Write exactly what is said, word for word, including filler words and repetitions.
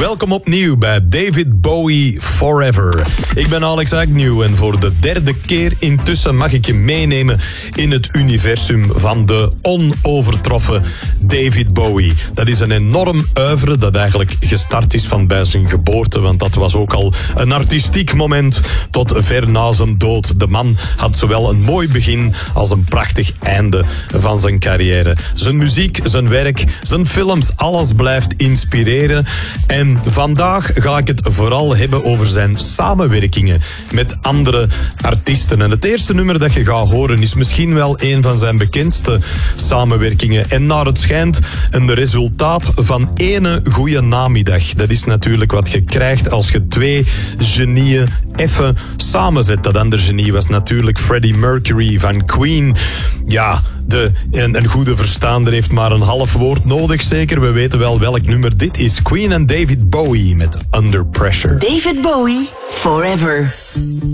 Welkom opnieuw bij David Bowie Forever. Ik ben Alex Agnew en voor de derde keer intussen mag ik je meenemen in het universum van de onovertroffen David Bowie. Dat is een enorm oeuvre dat eigenlijk gestart is van bij zijn geboorte, want dat was ook al een artistiek moment tot ver na zijn dood. De man had zowel een mooi begin als een prachtig einde van zijn carrière. Zijn muziek, zijn werk, zijn films, alles blijft inspireren. En vandaag ga ik het vooral hebben over zijn samenwerkingen met andere artiesten. En het eerste nummer dat je gaat horen is misschien wel een van zijn bekendste samenwerkingen. En naar het schijnt een resultaat van ene goede namiddag. Dat is natuurlijk wat je krijgt als je twee genieën even samenzet. Dat andere genie was natuurlijk Freddie Mercury van Queen. Ja, de, een, een goede verstaander heeft maar een half woord nodig, zeker. We weten wel welk nummer dit is. Queen en David Bowie met Under Pressure. David Bowie Forever.